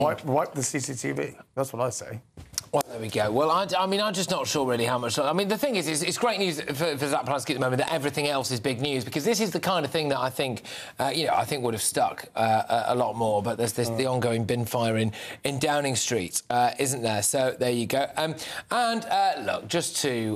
Wipe the CCTV. That's what I say. Well, there we go. Well, I mean, I'm just not sure really how much... I mean, the thing is, it's great news for Zach Polanski at the moment that everything else is big news, because this is the kind of thing that I think, I think would have stuck a lot more, but there's the ongoing bin fire in Downing Street, isn't there? So there you go. Look, just to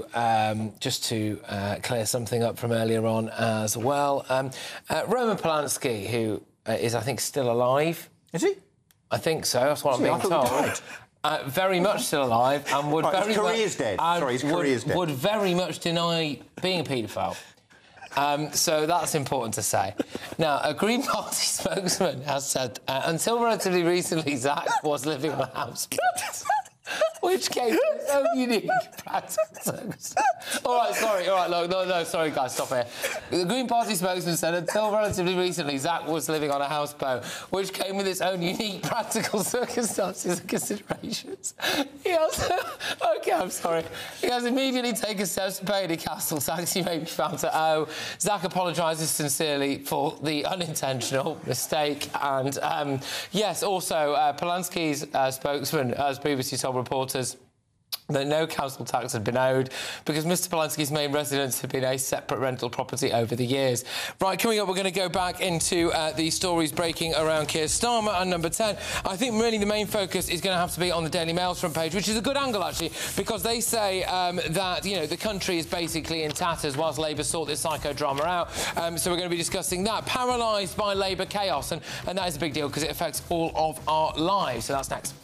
clear something up from earlier on as well, Roman Polanski, who is, I think, still alive. Is he? I think so. That's what I'm being told. Very much still alive, and would very his career's dead. Sorry, his career's dead. Would very much deny being a paedophile. So that's important to say. Now, a Green Party spokesman has said, until relatively recently, Zach was living on a house, which gave him its own unique practical circumstances. All right, look, no, sorry, guys, stop here. The Green Party spokesman said, until relatively recently, Zach was living on a houseboat, which came with its own unique practical circumstances and considerations. He also... OK, I'm sorry. He has immediately taken steps to pay any Castle tax he may be found to owe. Zach apologises sincerely for the unintentional mistake. And, yes, also, Polanski's spokesman has previously told reporters that no council tax had been owed because Mr Polanski's main residence had been a separate rental property over the years. Right, coming up, we're going to go back into the stories breaking around Keir Starmer. And number 10, I think really the main focus is going to have to be on the Daily Mail's front page, which is a good angle, actually, because they say that, the country is basically in tatters whilst Labour sort this psychodrama out. So we're going to be discussing that. Paralysed by Labour chaos, and that is a big deal because it affects all of our lives. So that's next.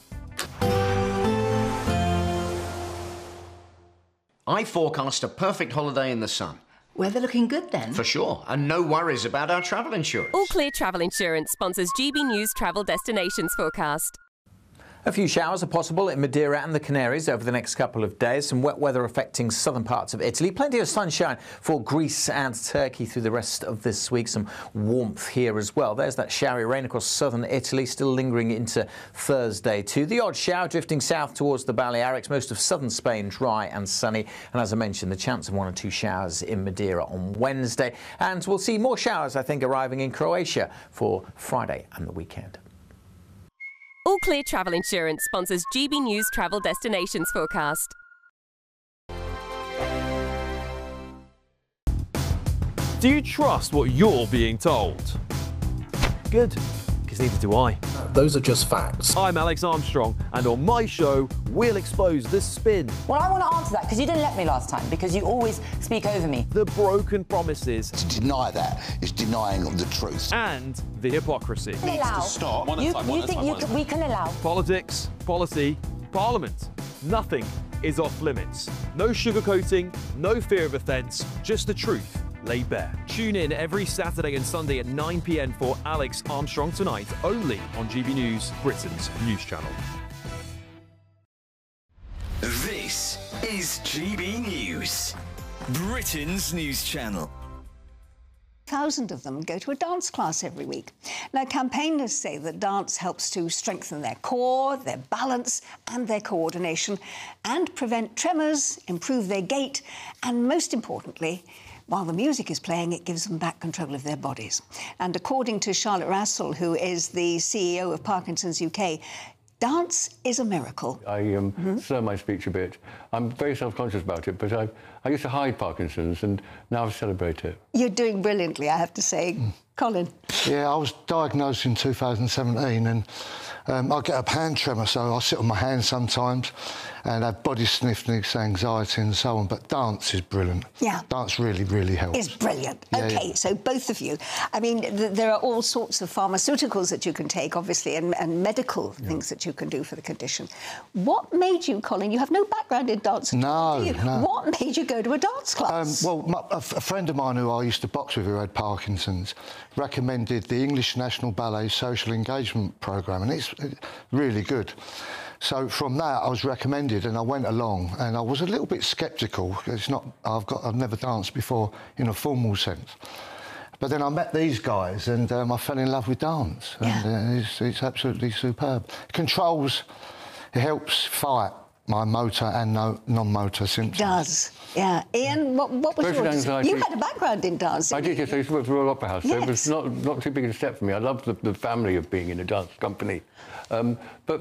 I forecast a perfect holiday in the sun. Weather looking good then? For sure, and no worries about our travel insurance. All Clear Travel Insurance sponsors GB News Travel Destinations Forecast. A few showers are possible in Madeira and the Canaries over the next couple of days. Some wet weather affecting southern parts of Italy. Plenty of sunshine for Greece and Turkey through the rest of this week. Some warmth here as well. There's that showery rain across southern Italy, still lingering into Thursday too. The odd shower drifting south towards the Balearics. Most of southern Spain dry and sunny. And as I mentioned, the chance of 1 or 2 showers in Madeira on Wednesday. And we'll see more showers, I think, arriving in Croatia for Friday and the weekend. All Clear Travel Insurance sponsors GB News Travel Destinations Forecast. Do you trust what you're being told? Good, because neither do I. Those are just facts. I'm Alex Armstrong, and on my show, we'll expose the spin. Well, I want to answer that, because you didn't let me last time, because you always speak over me. The broken promises. To deny that is denying the truth. And the hypocrisy. Needs to stop. You think we can allow? Politics, policy, parliament. Nothing is off limits. No sugarcoating, no fear of offence, just the truth laid bare. Tune in every Saturday and Sunday at 9 p.m. for Alex Armstrong Tonight, only on GB News, Britain's news channel. This is GB News, Britain's news channel. 1,000 of them go to a dance class every week. Now, campaigners say that dance helps to strengthen their core, their balance and their coordination, and prevent tremors, improve their gait, and most importantly, while the music is playing, it gives them back control of their bodies. And according to Charlotte Rassel, who is the CEO of Parkinson's UK, dance is a miracle. I slur my speech a bit. I'm very self-conscious about it, but I used to hide Parkinson's, and now I celebrate it. You're doing brilliantly, I have to say. Colin? Yeah, I was diagnosed in 2017, and I get a hand tremor, so I sit on my hands sometimes and have body stiffness, anxiety and so on. But dance is brilliant. Yeah. Dance really, really helps. It's brilliant. Yeah, OK, yeah. So both of you. I mean, there are all sorts of pharmaceuticals that you can take, obviously, and medical things that you can do for the condition. What made you, Colin, you have no background in dance at all, do you? No. What made you go to a dance class? A friend of mine who I used to box with who had Parkinson's recommended the English National Ballet Social Engagement Programme, and it's really good. So from that, I was recommended, and I went along, and I was a little bit sceptical. It's not, I've never danced before in a formal sense. But then I met these guys, and I fell in love with dance, and it's absolutely superb. It helps fight my motor and non-motor symptoms. It does, yeah. Ian, what was your... Anxiety. You had a background in dancing. I did, yes. I used to work for the Royal Opera House, so it was not too big a step for me. I loved the family of being in a dance company. But